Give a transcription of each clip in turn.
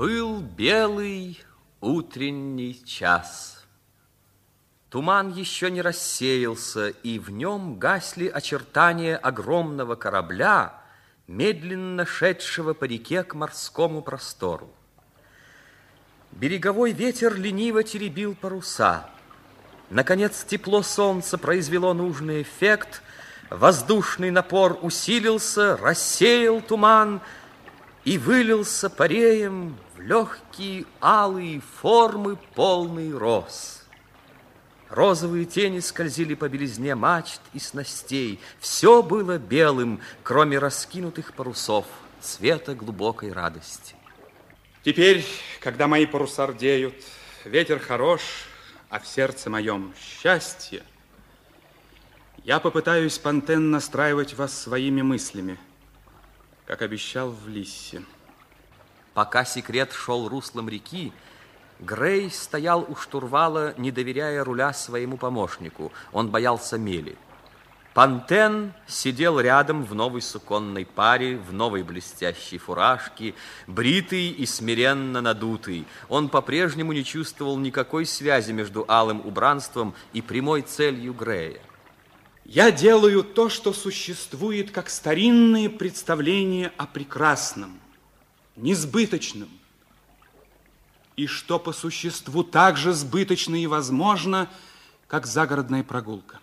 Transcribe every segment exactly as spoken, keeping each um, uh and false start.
Был белый утренний час. Туман еще не рассеялся, и в нем гасли очертания огромного корабля, медленно шедшего по реке к морскому простору. Береговой ветер лениво теребил паруса. Наконец тепло солнца произвело нужный эффект, воздушный напор усилился, рассеял туман и вылился пареем в легкие алые формы полный роз. Розовые тени скользили по белизне мачт и снастей. Все было белым, кроме раскинутых парусов, цвета глубокой радости. Теперь, когда мои паруса рдеют, ветер хорош, а в сердце моем счастье, я попытаюсь, Пантен, настраивать вас своими мыслями, как обещал в Лиссе. Пока секрет шел руслом реки, Грей стоял у штурвала, не доверяя руля своему помощнику. Он боялся мели. Пантен сидел рядом в новой суконной паре, в новой блестящей фуражке, бритый и смиренно надутый. Он по-прежнему не чувствовал никакой связи между алым убранством и прямой целью Грея. Я делаю то, что существует как старинные представления о прекрасном, несбыточном, и что по существу так же сбыточно и возможно, как загородная прогулка.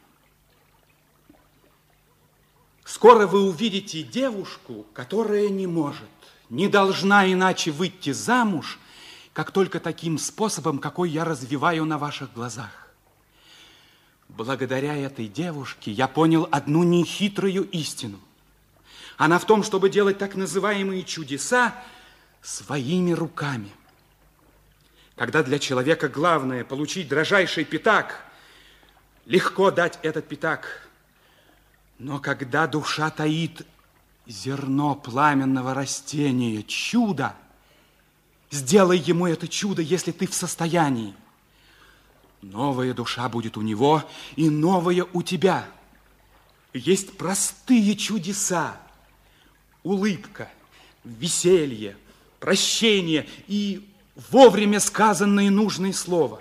Скоро вы увидите девушку, которая не может, не должна иначе выйти замуж, как только таким способом, какой я развиваю на ваших глазах. Благодаря этой девушке я понял одну нехитрую истину. Она в том, чтобы делать так называемые чудеса своими руками. Когда для человека главное получить дрожайший пятак, легко дать этот пятак. Но когда душа таит зерно пламенного растения, чудо, сделай ему это чудо, если ты в состоянии. Новая душа будет у него, и новая у тебя. Есть простые чудеса. Улыбка, веселье, прощение и вовремя сказанное нужное слово.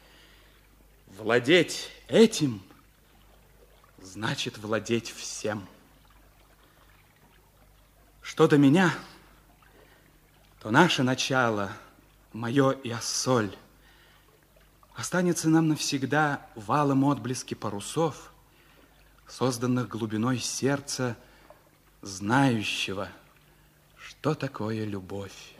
Владеть этим значит владеть всем. Что до меня, то наше начало, мое и Ассоль, останется нам навсегда в алом отблеске парусов, созданных глубиной сердца, знающего, что такое любовь.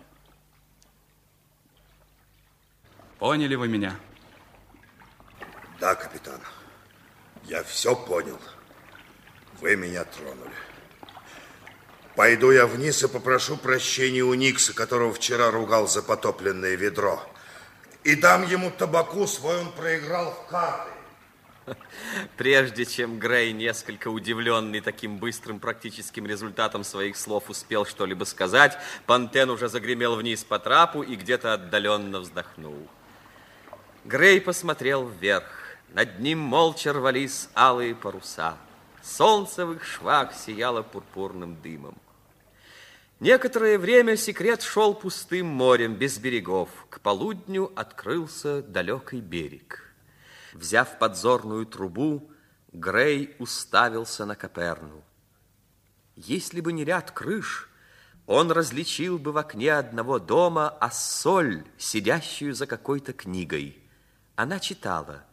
Поняли вы меня? Да, капитан. Я все понял. Вы меня тронули. Пойду я вниз и попрошу прощения у Никса, которого вчера ругал за потопленное ведро. И дам ему табаку, свой он проиграл в карты. Прежде чем Грей, несколько удивленный таким быстрым практическим результатом своих слов, успел что-либо сказать, Пантен уже загремел вниз по трапу и где-то отдаленно вздохнул. Грей посмотрел вверх. Над ним молча рвались алые паруса. Солнце в их швах сияло пурпурным дымом. Некоторое время секрет шел пустым морем, без берегов. К полудню открылся далекий берег. Взяв подзорную трубу, Грей уставился на Коперну. Если бы не ряд крыш, он различил бы в окне одного дома Ассоль, сидящую за какой-то книгой. Она читала: